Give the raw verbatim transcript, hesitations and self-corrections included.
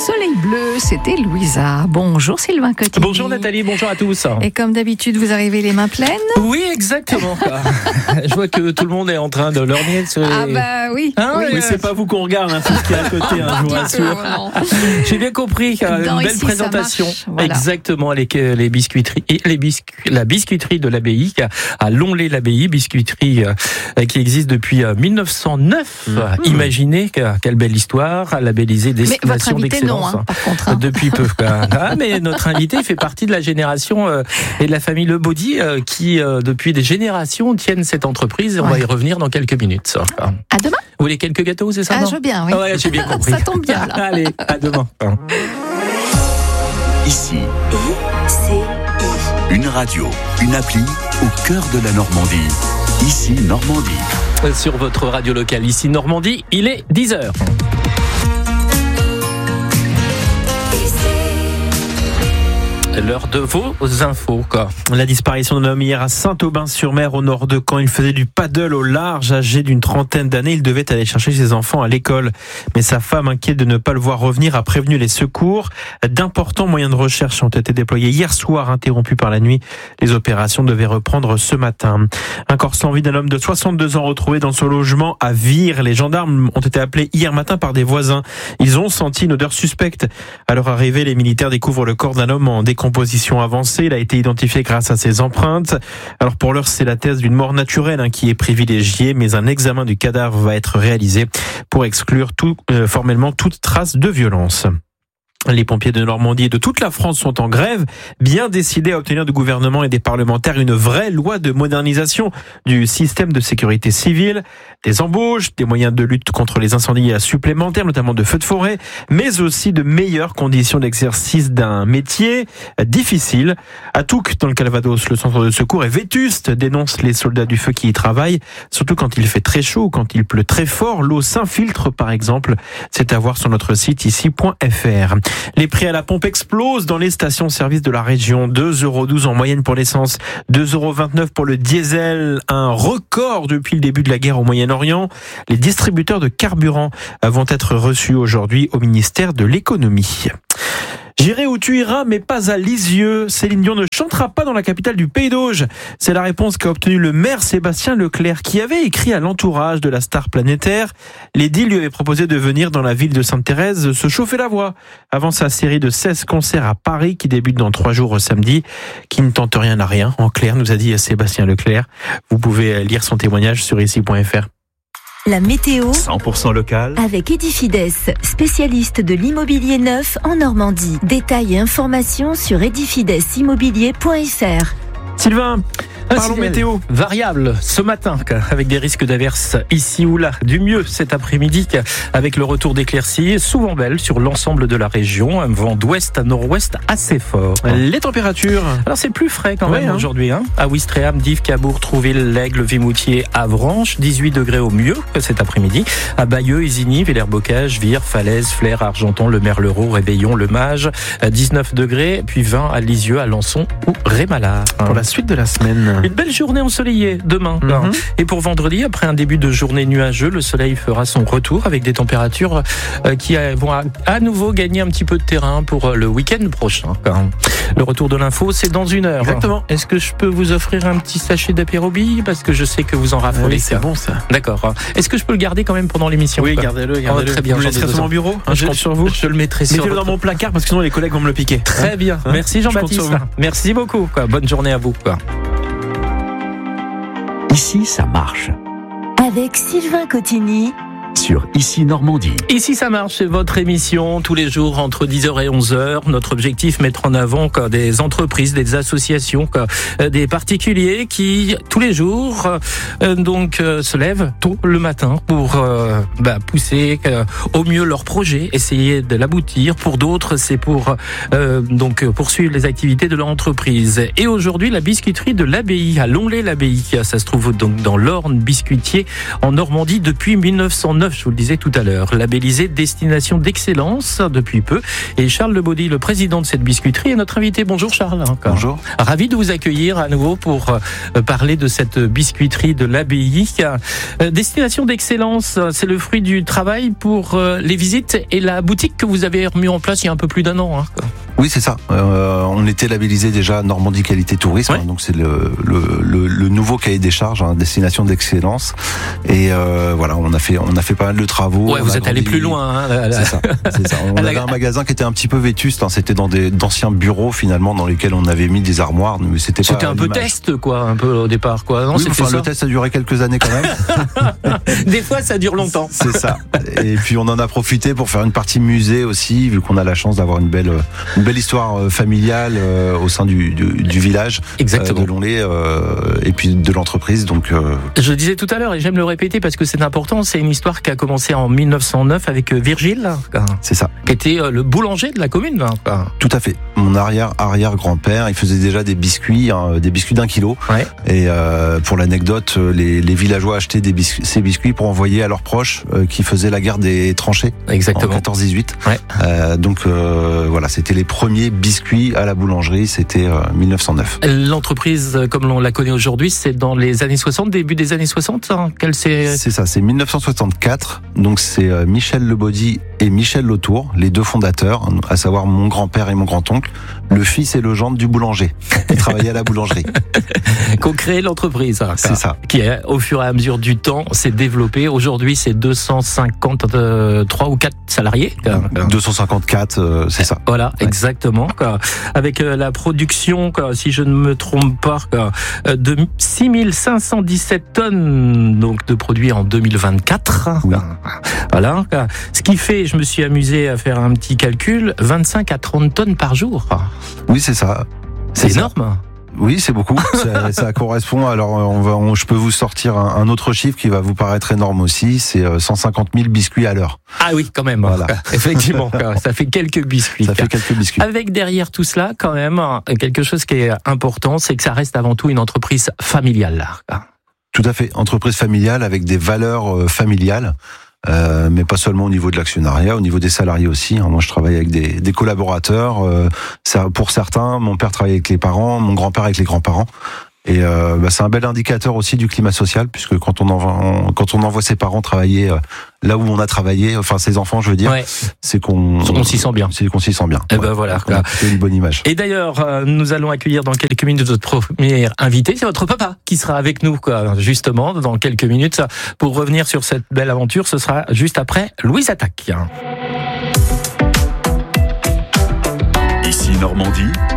Soleil bleu, c'était Louisa. Bonjour Sylvain Cotigny. Bonjour Nathalie, bonjour à tous. Et comme d'habitude, vous arrivez les mains pleines ? Oui, exactement. Je vois que tout le monde est en train de lorgner sur les... Ah bah oui. Hein, oui oui, c'est pas vous qu'on regarde, hein, c'est ce qui est à côté, hein, je vous rassure. J'ai bien compris, une non, belle ici, présentation. Voilà. Exactement, les, les biscuiteries, les biscuits, la biscuiterie de l'Abbaye à Longley-l'Abbaye, biscuiterie euh, qui existe depuis euh, mille neuf cent neuf. Mmh. Imaginez quelle belle histoire, labellisée destination d'excellence. Non, hein, par contre, hein. Depuis peu. Ah, mais notre invité fait partie de la génération euh, et de la famille Le Baudy euh, qui, euh, depuis des générations, tiennent cette entreprise. On ouais. va y revenir dans quelques minutes. Ça. À demain. Vous voulez quelques gâteaux, c'est ça? Ah, je veux bien, oui. Ah ouais, j'ai bien compris. Ça tombe bien, là. Allez, à demain. Ici, I C I. Une radio, une appli au cœur de la Normandie. Ici, Normandie. Sur votre radio locale, ici, Normandie, il est dix heures. L'heure de vos infos, quoi. La disparition d'un homme hier à Saint-Aubin-sur-Mer, au nord de Caen. Il faisait du paddle au large, âgé d'une trentaine d'années. Il devait aller chercher ses enfants à l'école. Mais sa femme, inquiète de ne pas le voir revenir, a prévenu les secours. D'importants moyens de recherche ont été déployés hier soir, interrompus par la nuit. Les opérations devaient reprendre ce matin. Un corps sans vie d'un homme de soixante-deux ans retrouvé dans son logement à Vire. Les gendarmes ont été appelés hier matin par des voisins. Ils ont senti une odeur suspecte. À leur arrivée, les militaires découvrent le corps d'un homme en décomposition. Composition avancée, il a été identifié grâce à ses empreintes. Alors pour l'heure, c'est la thèse d'une mort naturelle hein, qui est privilégiée, mais un examen du cadavre va être réalisé pour exclure tout, euh, formellement toute trace de violence. Les pompiers de Normandie et de toute la France sont en grève, bien décidés à obtenir du gouvernement et des parlementaires une vraie loi de modernisation du système de sécurité civile, des embauches, des moyens de lutte contre les incendies supplémentaires, notamment de feux de forêt, mais aussi de meilleures conditions d'exercice d'un métier difficile. À Touques, dans le Calvados, le centre de secours est vétuste, dénonce les soldats du feu qui y travaillent, surtout quand il fait très chaud, quand il pleut très fort, l'eau s'infiltre par exemple. C'est à voir sur notre site ici point f r. Les prix à la pompe explosent dans les stations-service de la région. deux euros douze en moyenne pour l'essence, deux euros vingt-neuf pour le diesel, un record depuis le début de la guerre au Moyen-Orient. Les distributeurs de carburant vont être reçus aujourd'hui au ministère de l'économie. J'irai où tu iras, mais pas à Lisieux. Céline Dion ne chantera pas dans la capitale du Pays d'Auge. C'est la réponse qu'a obtenue le maire Sébastien Leclerc, qui avait écrit à l'entourage de la star planétaire. L'édile lui avait proposé de venir dans la ville de Sainte-Thérèse se chauffer la voix avant sa série de seize concerts à Paris qui débute dans trois jours au samedi. Qui ne tente rien à rien, en clair, nous a dit Sébastien Leclerc. Vous pouvez lire son témoignage sur ici point f r. La météo cent pour cent local avec Edifides, spécialiste de l'immobilier neuf en Normandie. Détails et informations sur edifides immobilier point f r. Sylvain, parlons météo. Variable ce matin, avec des risques d'averses ici ou là. Du mieux cet après-midi, avec le retour d'éclaircies, souvent belles sur l'ensemble de la région. Un vent d'ouest à nord-ouest assez fort. Les températures? Alors c'est plus frais quand ouais, même hein. aujourd'hui. Hein. À Ouistreham, Dives, Cabourg, Trouville, l'Aigle, Vimoutier, Avranches. dix-huit degrés au mieux cet après-midi. À Bayeux, Isigny, Villers-Bocage, Vire, Falaise, Flers, Argenton, Le Merlereau, Réveillon, Le Mage. dix-neuf degrés, puis vingt à Lisieux, Alençon ou Rémalard. Pour la suite de la semaine. Une belle journée ensoleillée demain. Mm-hmm. Et pour vendredi, après un début de journée nuageux, le soleil fera son retour avec des températures qui vont à nouveau gagner un petit peu de terrain pour le week-end prochain. Le retour de l'info, c'est dans une heure. Exactement. Est-ce que je peux vous offrir un petit sachet d'apérobie? Parce que je sais que vous en raffolez. Oui, c'est bon ça. D'accord. Est-ce que je peux le garder quand même pendant l'émission? Oui, gardez-le. gardez-le. Oh, très bien. Vous le laisserez sur mon bureau. Je, je compte sur vous. Je le mettrai sur. Mettez-le dans mon placard parce que sinon les collègues vont me le piquer. Très bien. Hein? Merci Jean-Baptiste. Merci beaucoup. Quoi. Bonne journée à vous. Quoi. Ici, ça marche. Avec Sylvain Cotigny. Sur Ici Normandie. Ici ça marche, c'est votre émission tous les jours entre dix heures et onze heures. Notre objectif, mettre en avant quoi, des entreprises, des associations, quoi, des particuliers qui tous les jours euh, donc euh, se lèvent tôt le matin pour euh, bah, pousser euh, au mieux leur projet, essayer de l'aboutir. Pour d'autres, c'est pour euh, donc poursuivre les activités de leur entreprise. Et aujourd'hui, la biscuiterie de l'Abbaye à Longley-l'Abbaye, ça se trouve donc dans l'Orne biscuitier en Normandie depuis mille neuf cent neuf. neuf, je vous le disais tout à l'heure. Labellisé destination d'excellence depuis peu. Et Charles Lebaudy, le président de cette biscuiterie, est notre invité. Bonjour Charles. Encore. Bonjour. Ravi de vous accueillir à nouveau pour euh, parler de cette biscuiterie de l'Abbaye. Euh, destination d'excellence, c'est le fruit du travail pour euh, les visites et la boutique que vous avez remis en place il y a un peu plus d'un an. Hein. Oui, c'est ça. Euh, on était labellisé déjà Normandie Qualité Tourisme, Ouais. hein, donc c'est le, le, le, le nouveau cahier des charges, hein, destination d'excellence. Et euh, voilà, on a fait on a fait pas mal de travaux. Ouais, on vous a êtes allé grandi. plus loin. Hein, la, la... C'est ça, c'est ça. On À la- avait un magasin qui était un petit peu vétuste. Hein, c'était dans des d'anciens bureaux finalement dans lesquels on avait mis des armoires, mais c'était pas. C'était un peu l'image. test, quoi, un peu au départ, quoi. Non, Oui, c'était enfin, ça. le test a duré quelques années quand même. Des fois, ça dure longtemps. C'est ça. Et puis on en a profité pour faire une partie musée aussi, vu qu'on a la chance d'avoir une belle, une belle histoire euh, familiale euh, au sein du, du, du village Exactement. euh, de Lonlay euh, et puis de l'entreprise. Donc euh, Je le disais tout à l'heure et j'aime le répéter parce que c'est important. C'est une histoire qui a commencé en mille neuf cent neuf avec euh, Virgile, hein, c'est ça. qui était euh, le boulanger de la commune. Hein. Tout à fait. Mon arrière arrière grand-père, il faisait déjà des biscuits, hein, des biscuits d'un kilo. Ouais. Et euh, pour l'anecdote, les, les villageois achetaient des biscuits, ces biscuits pour envoyer à leurs proches euh, qui faisaient la guerre des tranchées en Exactement. quatorze dix-huit. Ouais. Euh, donc euh, voilà, c'était les premiers biscuits à la boulangerie, c'était euh, mille neuf cent neuf. L'entreprise, euh, comme on la connaît aujourd'hui, c'est dans les années soixante, début des années soixante. Hein, quelle c'est C'est ça, c'est mille neuf cent soixante-quatre. Donc c'est euh, Michel Lebaudy et Michel Lautour, les deux fondateurs, à savoir mon grand-père et mon grand-oncle, le fils et le gendre du boulanger, qui travaillait à la boulangerie. qu'ont créé l'entreprise. Hein, C'est ça. Qui, au fur et à mesure du temps, s'est développée. Aujourd'hui, c'est deux cent cinquante-trois ou quatre salariés. deux cent cinquante-quatre, euh, c'est ça. Voilà, Ouais. exactement. quoi. Avec euh, la production, quoi, si je ne me trompe pas, quoi, euh, de six mille cinq cent dix-sept tonnes donc de produits en deux mille vingt-quatre. Oui. Voilà. quoi. Ce qui fait, je me suis amusé à faire un petit calcul, vingt-cinq à trente tonnes par jour. Oui, c'est ça. C'est ça. énorme. Oui, c'est beaucoup. ça, ça correspond. Alors, on va, on- je peux vous sortir un, un autre chiffre qui va vous paraître énorme aussi. C'est euh, cent cinquante mille biscuits à l'heure. Ah oui, quand même. Voilà. Effectivement, quoi. Ça fait quelques biscuits. Ça fait quelques biscuits. Avec derrière tout cela, quand même, quelque chose qui est important, c'est que ça reste avant tout une entreprise familiale. Tout à fait. Entreprise familiale avec des valeurs euh, familiales. Euh, mais pas seulement au niveau de l'actionnariat, au niveau des salariés aussi. Moi, je travaille avec des, des collaborateurs. Euh, ça, pour certains, mon père travaille avec les parents, mon grand-père avec les grands-parents. Et euh, bah, c'est un bel indicateur aussi du climat social, puisque quand on envoie, on, quand on envoie ses parents travailler euh, là où on a travaillé, enfin ses enfants, je veux dire, Ouais. c'est qu'on On s'y sent bien. C'est qu'on s'y sent bien. Eh ben voilà. On a plutôt une bonne image. Et d'ailleurs, euh, nous allons accueillir dans quelques minutes notre premier invité, c'est votre papa qui sera avec nous, quoi, justement, dans quelques minutes. Pour revenir sur cette belle aventure, ce sera juste après Louise Attaque. Ici Normandie,